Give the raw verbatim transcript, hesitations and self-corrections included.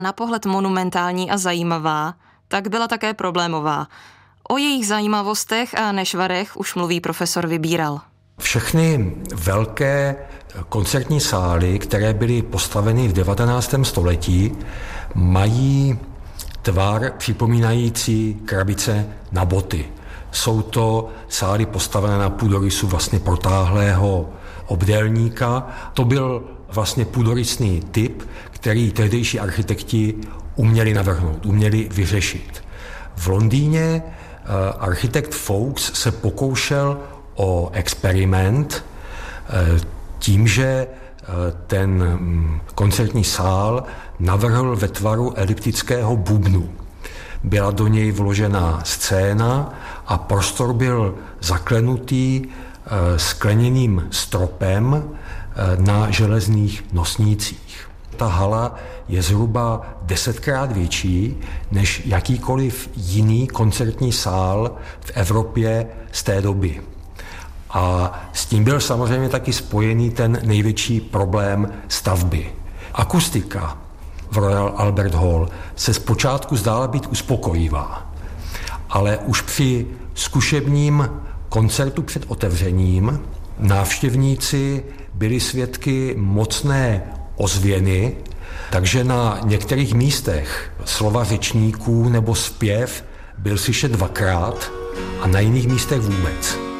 Na pohled monumentální a zajímavá, tak byla také problémová. O jejich zajímavostech a nešvarech už mluví profesor Vybíral. Všechny velké koncertní sály, které byly postaveny v devatenáctém století, mají tvar připomínající krabice na boty. Jsou to sály postavené na půdorysu vlastně protáhlého obdélníka. To byl vlastně půdorysný typ, který tehdejší architekti uměli navrhnout, uměli vyřešit. V Londýně architekt Foulkes se pokoušel o experiment tím, že ten koncertní sál navrhl ve tvaru eliptického bubnu. Byla do něj vložená scéna a prostor byl zaklenutý skleněným stropem na železných nosnících. Ta hala je zhruba desetkrát větší než jakýkoliv jiný koncertní sál v Evropě z té doby. A s tím byl samozřejmě taky spojený ten největší problém stavby. Akustika v Royal Albert Hall se zpočátku zdála být uspokojivá, ale už při zkušebním koncertu před otevřením návštěvníci byli svědky mocné ozvěny, takže na některých místech slova řečníků nebo zpěv byl slyšet dvakrát a na jiných místech vůbec.